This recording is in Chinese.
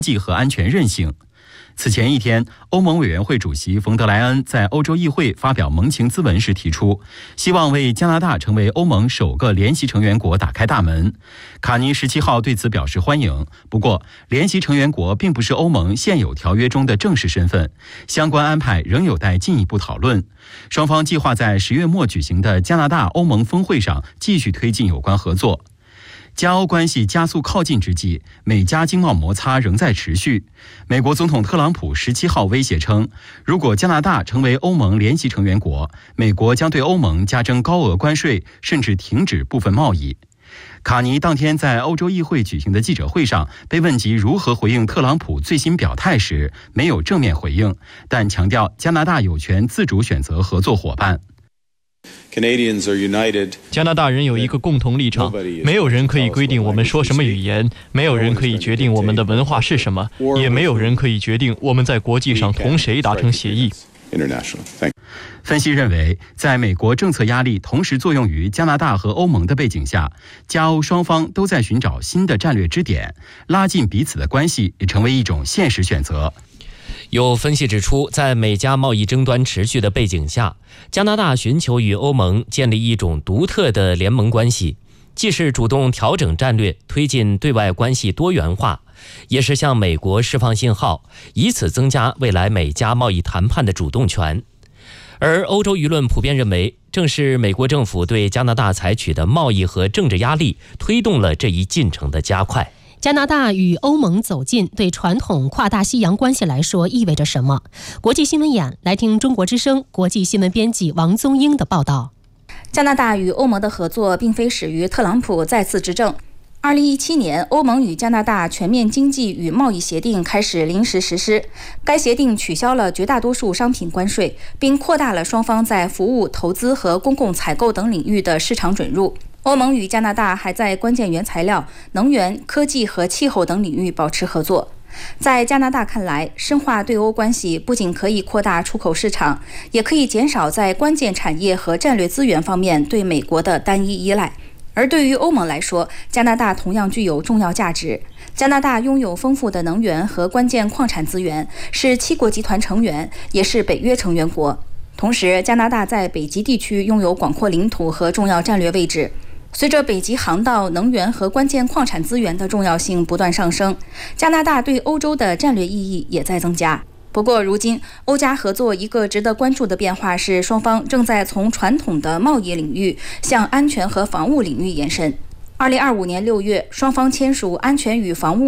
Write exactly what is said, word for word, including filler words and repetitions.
济和安全韧性。此前一天，欧盟委员会主席冯德莱恩在欧洲议会发表盟情咨文时提出，希望为加拿大成为欧盟首个联席成员国打开大门。卡尼十七号对此表示欢迎，不过联席成员国并不是欧盟现有条约中的正式身份，相关安排仍有待进一步讨论。双方计划在十月末举行的加拿大欧盟峰会上继续推进有关合作。加欧关系加速靠近之际，美加经贸摩擦仍在持续。美国总统特朗普十七号威胁称，如果加拿大成为欧盟联席成员国，美国将对欧盟加征高额关税，甚至停止部分贸易。卡尼当天在欧洲议会举行的记者会上被问及如何回应特朗普最新表态时，没有正面回应，但强调加拿大有权自主选择合作伙伴。 加拿大人有一个共同立场，没有人可以规定我们说什么语言，没有人可以决定我们的文化是什么，也没有人可以决定我们在国际上同谁达成协议。 分析认为，在美国政策压力同时作用于加拿大和欧盟的背景下，加欧双方都在寻找新的战略支点，拉近彼此的关系也成为一种现实选择。 有分析指出，在美加贸易争端持续的背景下，加拿大寻求与欧盟建立一种独特的联盟关系，既是主动调整战略，推进对外关系多元化，也是向美国释放信号，以此增加未来美加贸易谈判的主动权。而欧洲舆论普遍认为，正是美国政府对加拿大采取的贸易和政治压力，推动了这一进程的加快。 加拿大与欧盟走近，对传统跨大西洋关系来说意味着什么？国际新闻眼，来听中国之声国际新闻编辑王宗英的报道。 加拿大与欧盟的合作并非始于特朗普再次执政。二零一七年，欧盟与加拿大全面经济与贸易协定开始临时实施。该协定取消了绝大多数商品关税，并扩大了双方在服务、投资和公共采购等领域的市场准入。欧盟与加拿大还在关键原材料、能源、科技和气候等领域保持合作。在加拿大看来，深化对欧关系不仅可以扩大出口市场，也可以减少在关键产业和战略资源方面对美国的单一依赖。而对于欧盟来说，加拿大同样具有重要价值。加拿大拥有丰富的能源和关键矿产资源，是七国集团成员，也是北约成员国。同时，加拿大在北极地区拥有广阔领土和重要战略位置。随着北极航道、能源和关键矿产资源的重要性不断上升，加拿大对欧洲的战略意义也在增加。不过，如今欧加合作一个值得关注的变化是，双方正在从传统的贸易领域向安全和防务领域延伸。二零二五年六月，双方签署安全与防务